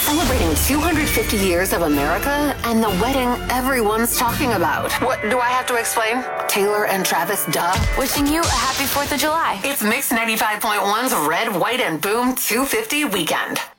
Celebrating 250 years of America and the wedding everyone's talking about. What, do I have to explain? Taylor and Travis, duh. Wishing you a happy 4th of July. It's Mix 95.1's Red, White, and Boom 250 weekend.